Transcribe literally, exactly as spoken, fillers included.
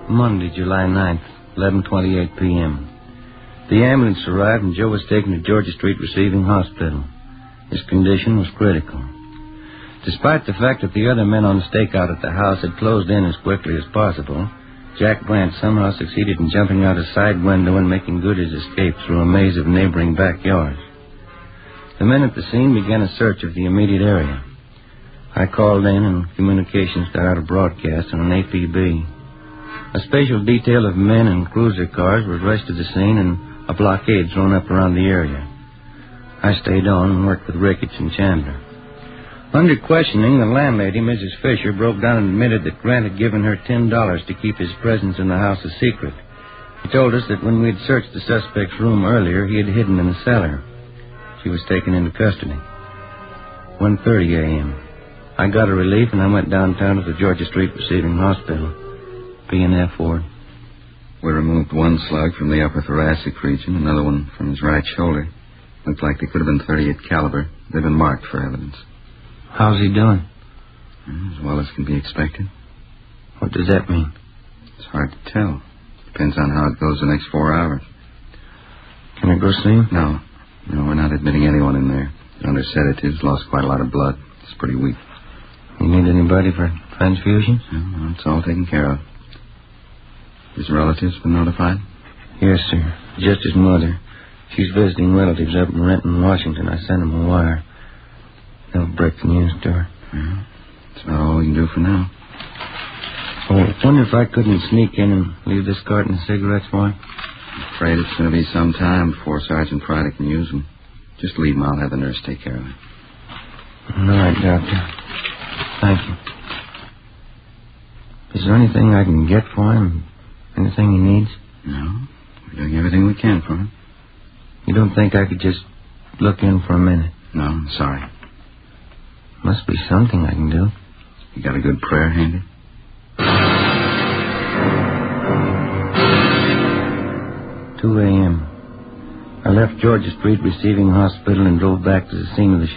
Monday, July ninth, eleven twenty-eight p.m. The ambulance arrived and Joe was taken to Georgia Street Receiving Hospital. His condition was critical. Despite the fact that the other men on stakeout at the house had closed in as quickly as possible, Jack Brandt somehow succeeded in jumping out a side window and making good his escape through a maze of neighboring backyards. The men at the scene began a search of the immediate area. I called in and communications got out a broadcast on an A P B. A special detail of men and cruiser cars was rushed to the scene and a blockade thrown up around the area. I stayed on and worked with Ricketts and Chandler. Under questioning, the landlady, Missus Fisher, broke down and admitted that Grant had given her ten dollars to keep his presence in the house a secret. He told us that when we had searched the suspect's room earlier, he had hidden in the cellar. She was taken into custody. one thirty a.m. I got a relief and I went downtown to the Georgia Street Receiving Hospital. B and F ward. We removed one slug from the upper thoracic region, another one from his right shoulder. Looked like they could have been thirty-eight caliber. They've been marked for evidence. How's he doing? As well as can be expected. What does that mean? It's hard to tell. Depends on how it goes the next four hours. Can I go see him? No. No, we're not admitting anyone in there. Under sedatives, lost quite a lot of blood. It's pretty weak. You need anybody for transfusions? No, it's all taken care of. His relatives been notified? Yes, sir. Just his mother. She's visiting relatives up in Renton, Washington. I sent them a wire. They'll break the news to her. Yeah, that's about all we can do for now. Oh, I wonder if I couldn't sneak in and leave this carton of cigarettes for him. I'm afraid it's going to be some time before Sergeant Friday can use them. Just leave them. I'll have the nurse take care of it. All right, Doctor. Thank you. Is there anything I can get for him? Anything he needs? No. We're doing everything we can for him. You don't think I could just look in for a minute? No, I'm sorry. Must be something I can do. You got a good prayer handy? two a.m. I left Georgia Street Receiving Hospital and drove back to the scene of the shooting.